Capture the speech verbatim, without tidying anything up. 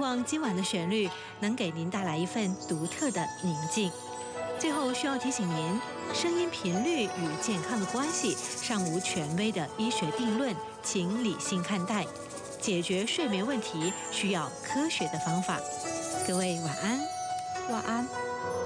望今晚的旋律能给您带来一份独特的宁静。最后需要提醒您，声音频率与健康的关系尚无权威的医学定论，请理性看待。解决睡眠问题需要科学的方法。各位晚安。 晚安。